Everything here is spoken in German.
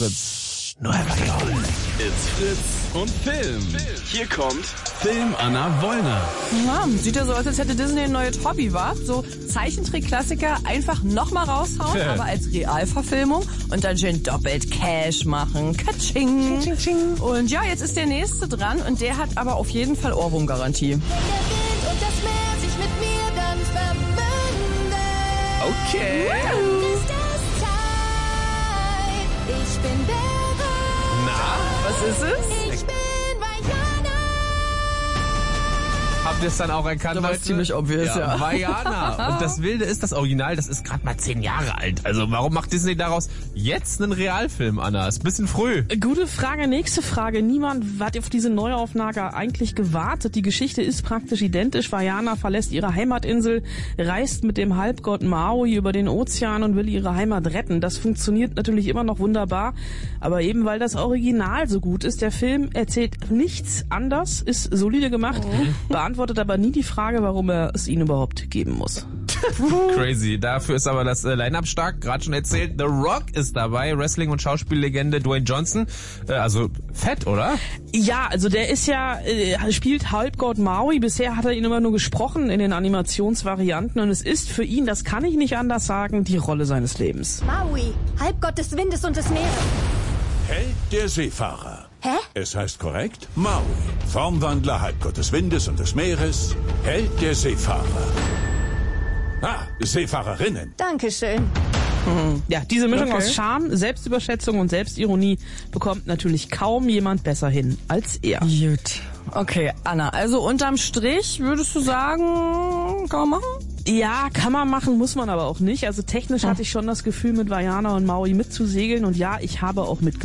Fritz. Nueva York. It's Fritz und Film. Hier kommt Film Anna Wollner. Ja, sieht ja so aus, als hätte Disney ein neues Hobby, wa? So Zeichentrick-Klassiker einfach nochmal raushauen, aber als Realverfilmung und dann schön doppelt Cash machen. Katsching. Ching, ching. Und ja, jetzt ist der nächste dran und der hat aber auf jeden Fall Ohrwurmgarantie. Wenn der Wind und das Meer sich mit mir dann verbinden. Okay. Ist es Zeit? Ich bin bereit. Na, Was ist es? Ich bin Vajana. habt ihr es dann auch erkannt? Das war Leute? ziemlich obvious, ja. Vajana. Und das Wilde ist, das Original, das ist gerade mal 10 Jahre alt. Also warum macht Disney daraus jetzt einen Realfilm, Anna? Ist ein bisschen früh. Gute Frage, nächste Frage. Niemand hat auf diese Neuauflage eigentlich gewartet. Die Geschichte ist praktisch identisch. Vajana verlässt ihre Heimatinsel, reist mit dem Halbgott Maui über den Ozean und will ihre Heimat retten. Das funktioniert natürlich immer noch wunderbar, aber eben weil das Original so gut ist, der Film erzählt nichts anders, ist solide gemacht, beantwortet aber nie die Frage, warum er es ihn überhaupt geben muss. Crazy. Dafür ist aber das Line-Up stark. Gerade schon erzählt, The Rock ist dabei. Wrestling- und Schauspiellegende Dwayne Johnson. Also fett, oder? Ja, also der ist ja, spielt Halbgott Maui. Bisher hat er ihn immer nur gesprochen in den Animationsvarianten und es ist für ihn, das kann ich nicht anders sagen, die Rolle seines Lebens. Maui, Halbgott des Windes und des Meeres. Held der Seefahrer. Hä? Es heißt korrekt Maui, Formwandler, Halbgott des Windes und des Meeres, Held der Seefahrer. Ah, Seefahrerinnen. Dankeschön. Ja, diese Mischung Okay. aus Charme, Selbstüberschätzung und Selbstironie bekommt natürlich kaum jemand besser hin als er. Gut. Okay, Anna, also unterm Strich würdest du sagen, kann man machen? Ja, kann man machen, muss man aber auch nicht. Also technisch hatte ich schon das Gefühl, mit Vajana und Maui mitzusegeln und ja, ich habe auch mitgespielt.